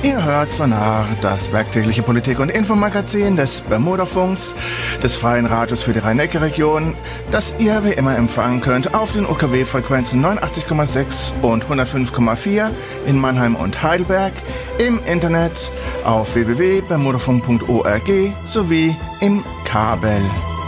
Ihr hört Sonar, das werktägliche Politik- und Infomagazin des Bermudafunks, des Freien Radios für die Rhein-Neckar-Region, das ihr wie immer empfangen könnt auf den UKW-Frequenzen 89,6 und 105,4 in Mannheim und Heidelberg, im Internet auf www.bermudafunk.org sowie im Kabel.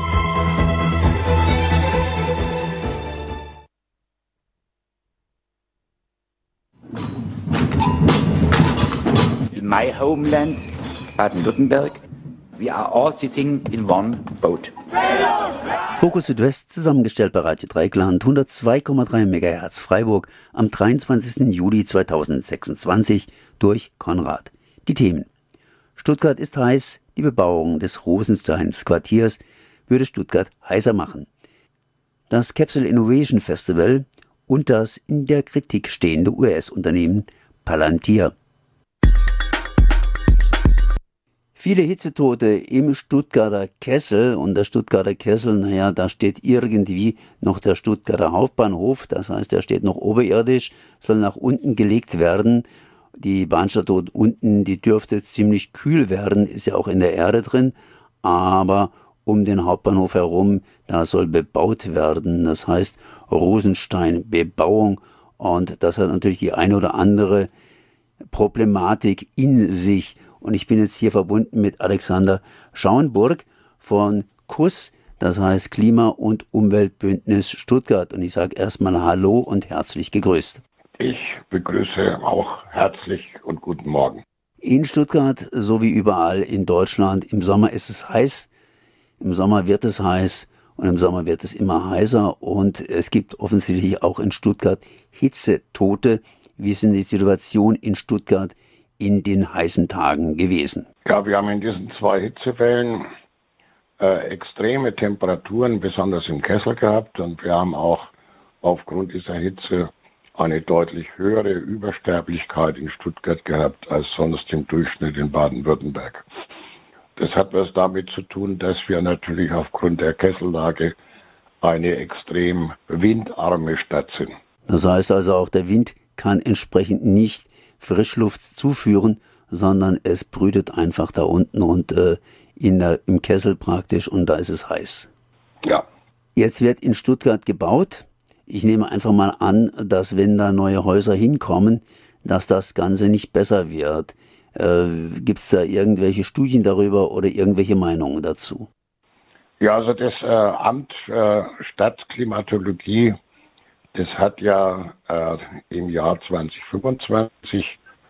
My homeland, Baden-Württemberg, we are all sitting in one boat. Fokus Südwest, zusammengestellt bei Radio Dreieckland, 102,3 MHz Freiburg, am 23. Juli 2026 durch Konrad. Die Themen: Stuttgart ist heiß, die Bebauung des Rosensteins-Quartiers würde Stuttgart heißer machen. Das Capsule Innovation Festival und das in der Kritik stehende US-Unternehmen Palantir. Viele Hitzetote im Stuttgarter Kessel, und der Stuttgarter Kessel, da steht irgendwie noch der Stuttgarter Hauptbahnhof, das heißt, der steht noch oberirdisch, soll nach unten gelegt werden. Die Bahnstadt dort unten, die dürfte ziemlich kühl werden, ist ja auch in der Erde drin, aber um den Hauptbahnhof herum, da soll bebaut werden, das heißt Rosensteinbebauung, und das hat natürlich die eine oder andere Problematik in sich. Und ich bin jetzt hier verbunden mit Alexander Schauenburg von KUS, das heißt Klima- und Umweltbündnis Stuttgart. Und ich sage erstmal Hallo und herzlich gegrüßt. Ich begrüße auch herzlich und guten Morgen. In Stuttgart, so wie überall in Deutschland, im Sommer ist es heiß, im Sommer wird es heiß und im Sommer wird es immer heißer. Und es gibt offensichtlich auch in Stuttgart Hitzetote. Wie ist denn die Situation in Stuttgart in den heißen Tagen gewesen? Ja, wir haben in diesen 2 Hitzewellen extreme Temperaturen, besonders im Kessel gehabt, und wir haben auch aufgrund dieser Hitze eine deutlich höhere Übersterblichkeit in Stuttgart gehabt als sonst im Durchschnitt in Baden-Württemberg. Das hat was damit zu tun, dass wir natürlich aufgrund der Kessellage eine extrem windarme Stadt sind. Das heißt also auch, der Wind kann entsprechend nicht Frischluft zuführen, sondern es brütet einfach da unten und im Kessel praktisch, und da ist es heiß. Ja. Jetzt wird in Stuttgart gebaut. Ich nehme einfach mal an, dass wenn da neue Häuser hinkommen, dass das Ganze nicht besser wird. Gibt es da irgendwelche Studien darüber oder irgendwelche Meinungen dazu? Ja, also das Amt Stadtklimatologie, das hat ja im Jahr 2025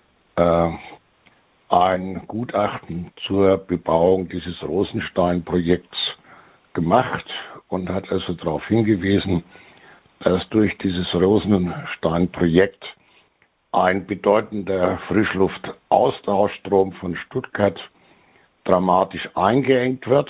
ein Gutachten zur Bebauung dieses Rosenstein-Projekts gemacht und hat also darauf hingewiesen, dass durch dieses Rosenstein-Projekt ein bedeutender Frischluftaustauschstrom von Stuttgart dramatisch eingeengt wird.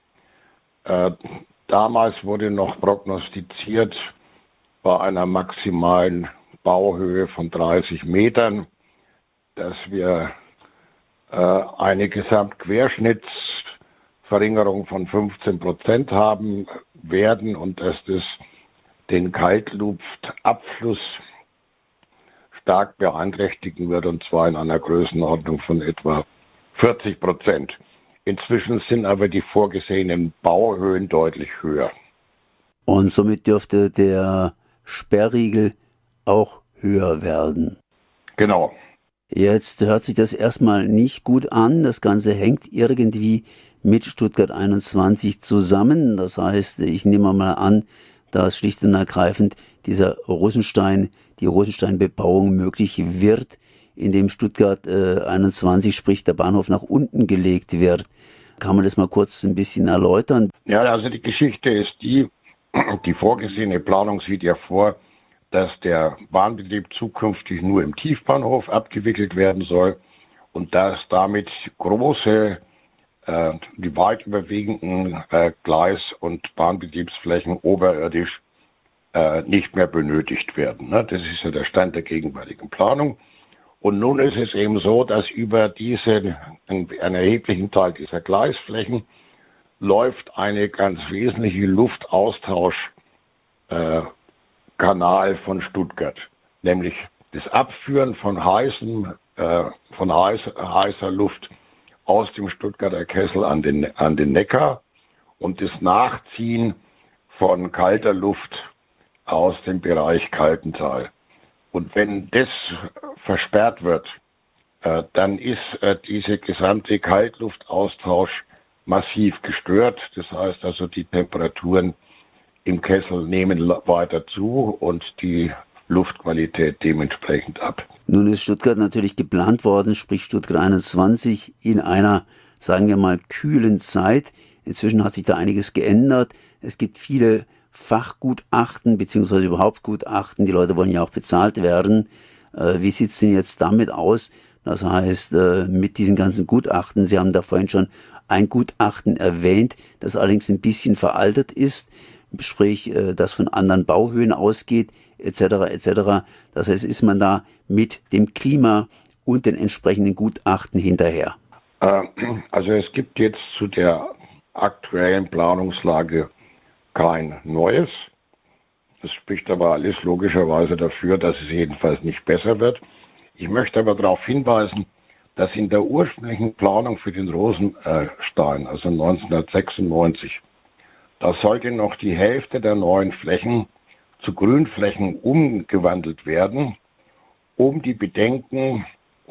Damals wurde noch prognostiziert, bei einer maximalen Bauhöhe von 30 Metern, dass wir eine Gesamtquerschnittsverringerung von 15% haben werden und dass das den Kaltluftabfluss stark beeinträchtigen wird, und zwar in einer Größenordnung von etwa 40%. Inzwischen sind aber die vorgesehenen Bauhöhen deutlich höher. Und somit dürfte der Sperrriegel auch höher werden. Genau. Jetzt hört sich das erstmal nicht gut an. Das Ganze hängt irgendwie mit Stuttgart 21 zusammen. Das heißt, ich nehme mal an, dass schlicht und ergreifend die Rosensteinbebauung möglich wird, indem Stuttgart 21, sprich der Bahnhof, nach unten gelegt wird. Kann man das mal kurz ein bisschen erläutern? Ja, also die Geschichte ist die vorgesehene Planung sieht ja vor, dass der Bahnbetrieb zukünftig nur im Tiefbahnhof abgewickelt werden soll und dass damit die weit überwiegenden Gleis- und Bahnbetriebsflächen oberirdisch nicht mehr benötigt werden. Das ist ja der Stand der gegenwärtigen Planung. Und nun ist es eben so, dass über einen erheblichen Teil dieser Gleisflächen läuft eine ganz wesentliche Luftaustauschkanal von Stuttgart, nämlich das Abführen von heißem von heißer Luft aus dem Stuttgarter Kessel an den Neckar und das Nachziehen von kalter Luft aus dem Bereich Kaltental. Und wenn das versperrt wird, dann ist dieser gesamte Kaltluftaustausch massiv gestört. Das heißt also, die Temperaturen im Kessel nehmen weiter zu und die Luftqualität dementsprechend ab. Nun ist Stuttgart natürlich geplant worden, sprich Stuttgart 21, in einer, sagen wir mal, kühlen Zeit. Inzwischen hat sich da einiges geändert. Es gibt viele Fachgutachten beziehungsweise überhaupt Gutachten. Die Leute wollen ja auch bezahlt werden. Wie sieht's denn jetzt damit aus? Das heißt, mit diesen ganzen Gutachten, Sie haben da vorhin schon ein Gutachten erwähnt, das allerdings ein bisschen veraltet ist, sprich, das von anderen Bauhöhen ausgeht, etc., etc. Das heißt, ist man da mit dem Klima und den entsprechenden Gutachten hinterher? Also es gibt jetzt zu der aktuellen Planungslage kein Neues. Das spricht aber alles logischerweise dafür, dass es jedenfalls nicht besser wird. Ich möchte aber darauf hinweisen, dass in der ursprünglichen Planung für den Rosenstein, also 1996, da sollte noch die Hälfte der neuen Flächen zu Grünflächen umgewandelt werden, um den Bedenken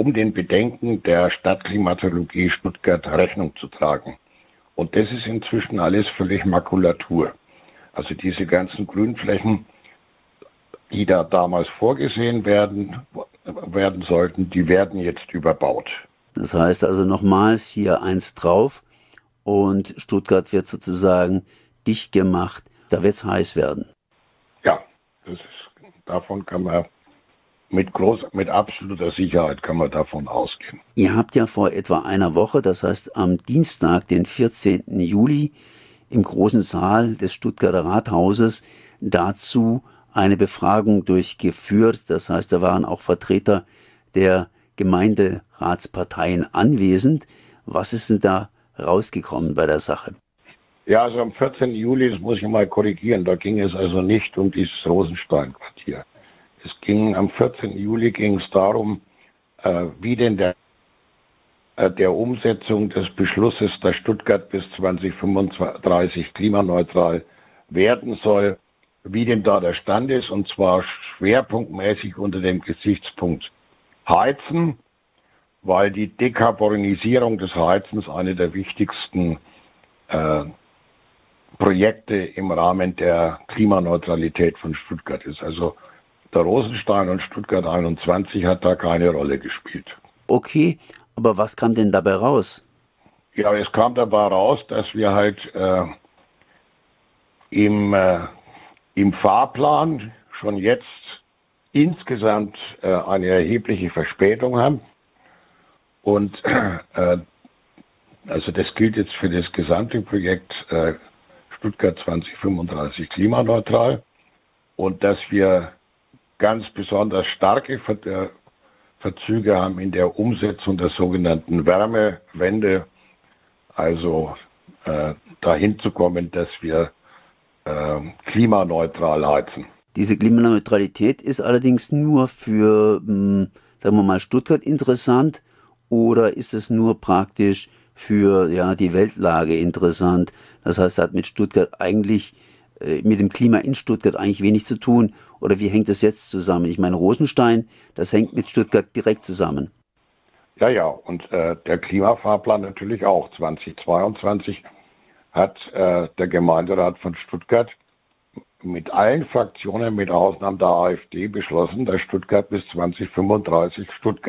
der Stadtklimatologie Stuttgart Rechnung zu tragen. Und das ist inzwischen alles völlig Makulatur. Also diese ganzen Grünflächen, die da damals vorgesehen werden sollten, die werden jetzt überbaut. Das heißt also nochmals hier eins drauf und Stuttgart wird sozusagen dicht gemacht. Da wird es heiß werden. Ja, davon kann man mit absoluter Sicherheit kann man davon ausgehen. Ihr habt ja vor etwa einer Woche, das heißt am Dienstag, den 14. Juli, im großen Saal des Stuttgarter Rathauses dazu eine Befragung durchgeführt. Das heißt, da waren auch Vertreter der Gemeinderatsparteien anwesend. Was ist denn da rausgekommen bei der Sache? Ja, also am 14. Juli, das muss ich mal korrigieren, da ging es also nicht um dieses Rosenstein-Quartier. Am 14. Juli ging es darum, wie denn der Umsetzung des Beschlusses, dass Stuttgart bis 2035 klimaneutral werden soll, wie denn da der Stand ist, und zwar schwerpunktmäßig unter dem Gesichtspunkt Heizen, weil die Dekarbonisierung des Heizens eine der wichtigsten Projekte im Rahmen der Klimaneutralität von Stuttgart ist. Also der Rosenstein und Stuttgart 21 hat da keine Rolle gespielt. Okay, aber was kam denn dabei raus? Ja, es kam dabei raus, dass wir halt im Fahrplan schon jetzt insgesamt eine erhebliche Verspätung haben. Und also das gilt jetzt für das gesamte Projekt Stuttgart 2035 klimaneutral. Und dass wir ganz besonders starke Verzüge haben in der Umsetzung der sogenannten Wärmewende, also dahin zu kommen, dass wir klimaneutral heizen. Diese Klimaneutralität ist allerdings nur für, sagen wir mal, Stuttgart interessant, oder ist es nur praktisch für die Weltlage interessant? Das heißt, hat mit Stuttgart eigentlich, mit dem Klima in Stuttgart eigentlich wenig zu tun. Oder wie hängt das jetzt zusammen? Ich meine, Rosenstein, das hängt mit Stuttgart direkt zusammen. Ja, und der Klimafahrplan natürlich auch. 2022 hat der Gemeinderat von Stuttgart mit allen Fraktionen, mit Ausnahme der AfD, beschlossen, dass Stuttgart bis 2035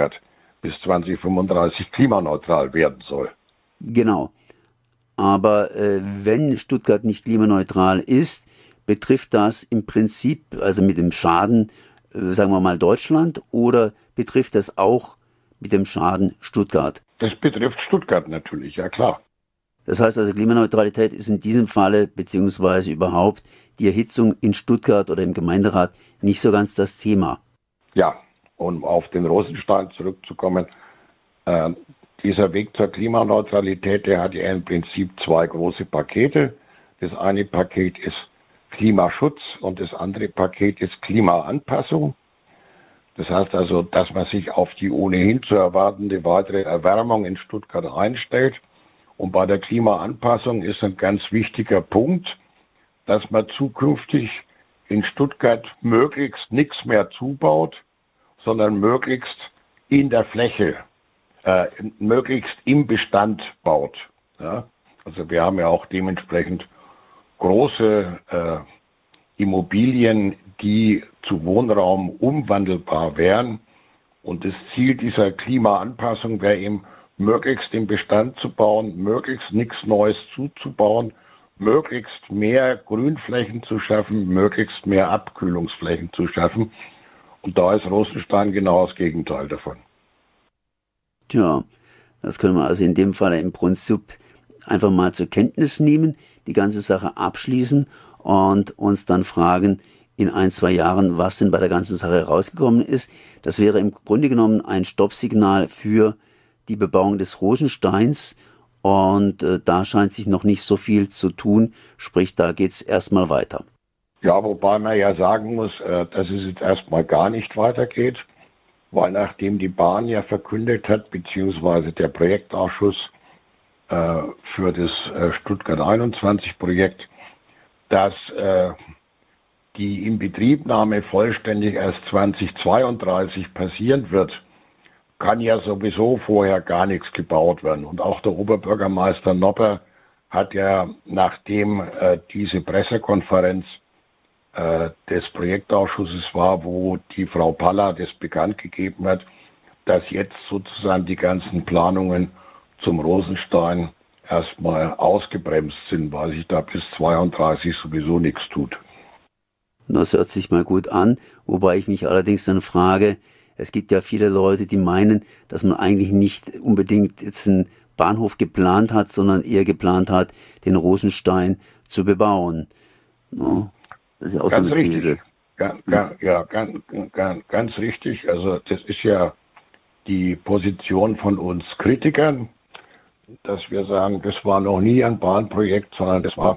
klimaneutral werden soll. Genau. Aber wenn Stuttgart nicht klimaneutral ist, betrifft das im Prinzip, also mit dem Schaden, sagen wir mal Deutschland, oder betrifft das auch mit dem Schaden Stuttgart? Das betrifft Stuttgart natürlich, ja klar. Das heißt also, Klimaneutralität ist in diesem Falle, beziehungsweise überhaupt die Erhitzung in Stuttgart oder im Gemeinderat nicht so ganz das Thema. Ja, um auf den Rosenstein zurückzukommen, dieser Weg zur Klimaneutralität, der hat ja im Prinzip zwei große Pakete. Das eine Paket ist Klimaschutz und das andere Paket ist Klimaanpassung. Das heißt also, dass man sich auf die ohnehin zu erwartende weitere Erwärmung in Stuttgart einstellt. Und bei der Klimaanpassung ist ein ganz wichtiger Punkt, dass man zukünftig in Stuttgart möglichst nichts mehr zubaut, sondern möglichst in der Fläche, möglichst im Bestand baut. Ja? Also wir haben ja auch dementsprechend große Immobilien, die zu Wohnraum umwandelbar wären. Und das Ziel dieser Klimaanpassung wäre eben, möglichst im Bestand zu bauen, möglichst nichts Neues zuzubauen, möglichst mehr Grünflächen zu schaffen, möglichst mehr Abkühlungsflächen zu schaffen. Und da ist Rosenstein genau das Gegenteil davon. Tja, das können wir also in dem Fall im Prinzip einfach mal zur Kenntnis nehmen, die ganze Sache abschließen und uns dann fragen, in 1-2 Jahren, was denn bei der ganzen Sache rausgekommen ist. Das wäre im Grunde genommen ein Stoppsignal für die Bebauung des Rosensteins und da scheint sich noch nicht so viel zu tun, sprich da geht es erstmal weiter. Ja, wobei man ja sagen muss, dass es jetzt erstmal gar nicht weitergeht, weil nachdem die Bahn ja verkündet hat, beziehungsweise der Projektausschuss für das Stuttgart 21 Projekt, dass die Inbetriebnahme vollständig erst 2032 passieren wird, kann ja sowieso vorher gar nichts gebaut werden. Und auch der Oberbürgermeister Nopper hat ja, nachdem diese Pressekonferenz des Projektausschusses war, wo die Frau Paller das bekannt gegeben hat, dass jetzt sozusagen die ganzen Planungen zum Rosenstein erstmal ausgebremst sind, weil sich da bis 32 sowieso nichts tut. Das hört sich mal gut an, wobei ich mich allerdings dann frage, es gibt ja viele Leute, die meinen, dass man eigentlich nicht unbedingt jetzt einen Bahnhof geplant hat, sondern eher geplant hat, den Rosenstein zu bebauen. Ja, das ist ja auch ganz so richtig. Ganz richtig. Also das ist ja die Position von uns Kritikern, dass wir sagen, das war noch nie ein Bahnprojekt, sondern das war